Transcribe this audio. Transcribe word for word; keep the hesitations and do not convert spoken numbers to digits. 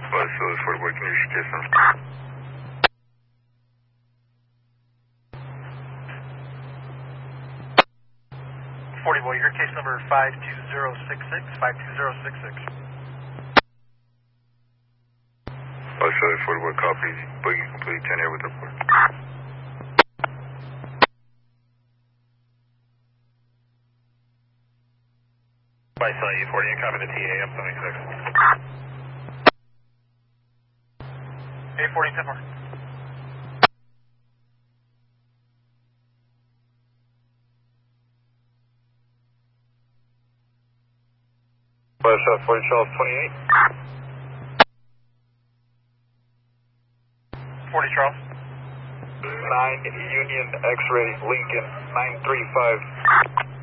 Well, so it's for the working use system. forty boy, your case number five two zero six six, five two zero six six. Well, so it's for the work copy. Booking complete, ten air with report. By cell U forty, and copy the T A M seventy-six. A forty, ten more. Well, so forty Charles twenty-eight. forty Charles. nine Union X-ray Lincoln nine three five.